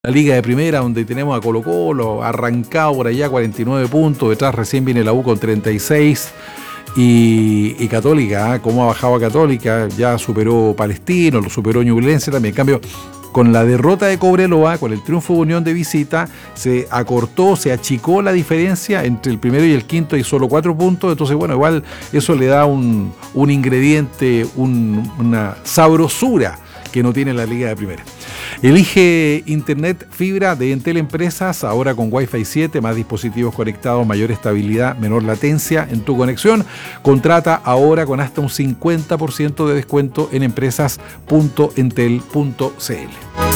La Liga de Primera, donde tenemos a Colo-Colo, arrancado por allá 49 puntos, detrás recién viene la U con 36, y Católica, cómo ha bajado a Católica, ya superó Palestino, lo superó Ñublense también. En cambio, con la derrota de Cobreloa, con el triunfo de Unión de visita, se acortó, se achicó la diferencia entre el primero y el quinto, y solo 4 puntos. Entonces, bueno, igual eso le da un ingrediente, una sabrosura que no tiene la Liga de Primera. Elige Internet fibra de Entel Empresas, ahora con Wi-Fi 7, más dispositivos conectados, mayor estabilidad, menor latencia en tu conexión. Contrata ahora con hasta un 50% de descuento en empresas.entel.cl.